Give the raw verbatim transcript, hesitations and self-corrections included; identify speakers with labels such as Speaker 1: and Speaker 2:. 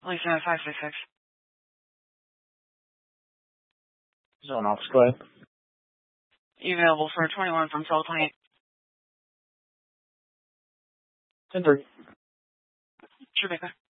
Speaker 1: Lisa five six six.
Speaker 2: Zone office, go ahead.
Speaker 1: You available for twenty-one from twelve twenty-eight?
Speaker 2: ten three.
Speaker 1: Tribeca.